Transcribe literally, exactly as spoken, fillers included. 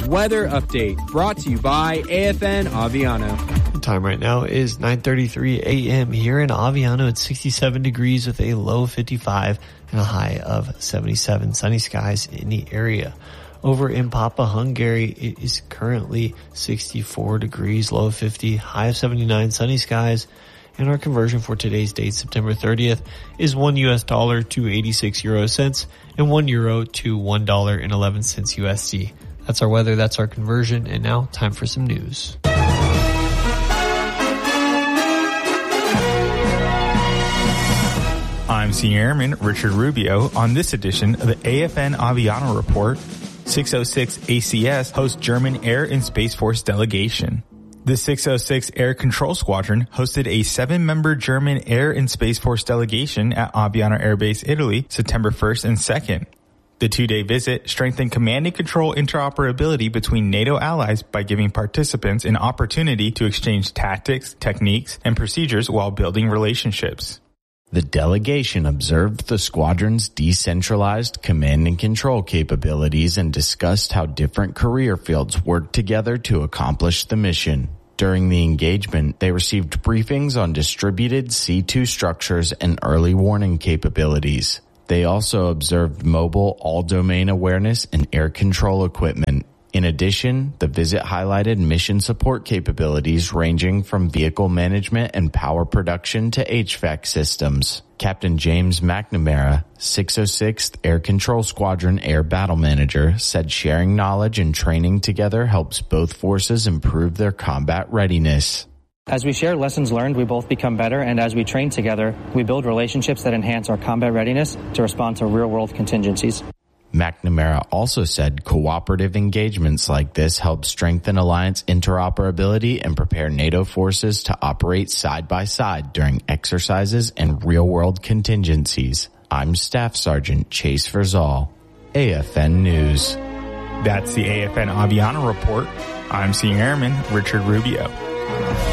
weather update brought to you by A F N Aviano. The time right now is nine thirty-three a.m. here in Aviano. It's sixty-seven degrees with a low of fifty-five and a high of seventy-seven. Sunny skies in the area. Over in Papa, Hungary, it is currently sixty-four degrees, low of fifty, high of seventy-nine, sunny skies. And our conversion for today's date, September thirtieth, is one U S dollar to eighty-six euro cents and one euro to one dollar and eleven cents U S D. That's our weather, that's our conversion, and now time for some news. I'm Senior Airman Richard Rubio. On this edition of the A F N Aviano Report, six oh six A C S hosts German Air and Space Force delegation. The six oh six Air Control Squadron hosted a seven-member German Air and Space Force delegation at Aviano Air Base, Italy, September first and second. The two-day visit strengthened command and control interoperability between NATO allies by giving participants an opportunity to exchange tactics, techniques, and procedures while building relationships. The delegation observed the squadron's decentralized command and control capabilities and discussed how different career fields work together to accomplish the mission. During the engagement, they received briefings on distributed C two structures and early warning capabilities. They also observed mobile all-domain awareness and air control equipment. In addition, the visit highlighted mission support capabilities ranging from vehicle management and power production to H V A C systems. Captain James McNamara, six oh sixth Air Control Squadron Air Battle Manager, said sharing knowledge and training together helps both forces improve their combat readiness. As we share lessons learned, we both become better, and as we train together, we build relationships that enhance our combat readiness to respond to real-world contingencies. McNamara also said cooperative engagements like this help strengthen alliance interoperability and prepare NATO forces to operate side by side during exercises and real-world contingencies. I'm Staff Sergeant Chase Verzal, A F N News. That's the A F N Aviano Report. I'm Senior Airman Richard Rubio.